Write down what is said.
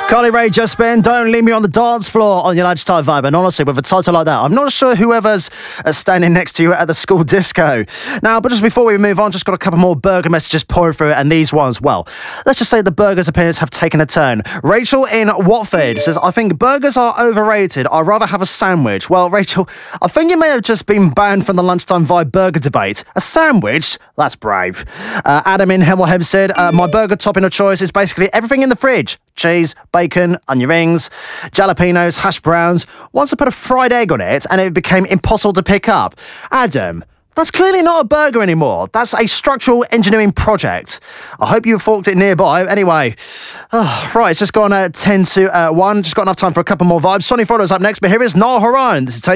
Carly Rae Jepsen, Don't Leave Me on the Dance Floor on your lunchtime vibe. And honestly, with a title like that, I'm not sure whoever's standing next to you at the school disco. Now, but just before we move on, just got a couple more burger messages pouring through, and these ones, well, let's just say the burgers' opinions have taken a turn. Rachel in Watford says, I think burgers are overrated. I'd rather have a sandwich. Well, Rachel, I think you may have just been banned from the lunchtime vibe burger debate. A sandwich? That's brave. Adam in Hemel Hempstead, my burger topping of choice is basically everything in the fridge. Cheese, bacon, onion rings, jalapenos, hash browns. Once I put a fried egg on it and it became impossible to pick up. Adam, that's clearly not a burger anymore. That's a structural engineering project. I hope you forked it nearby. Anyway, right, it's just gone 10 to 1. Just got enough time for a couple more vibes. Sonny Frodo's up next, but here is Noel Horan. This is Taste